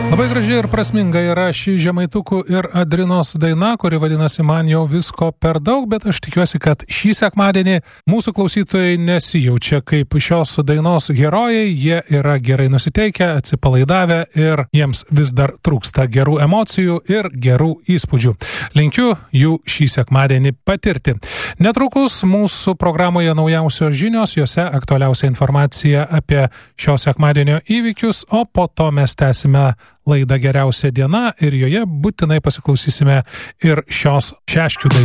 Labai gražiai ir prasminga yra ši Žemaitukų ir Adrinos daina, kuri vadinasi Man jau visko per daug, bet aš tikiuosi, kad šį sekmadienį mūsų klausytojai nesijaučia kaip šios dainos herojai, jie yra gerai nusiteikę, atsipalaidavę ir jiems vis dar trūksta gerų emocijų ir gerų įspūdžių. Linkiu jų šį sekmadienį patirti. Netrukus mūsų programoje naujausios žinios, jose aktualiausia informacija apie šio sekmadienio įvykius, o po to mes tęsime laidą Geriausia diena ir joje būtinai pasiklausysime ir šios šeškių dainos.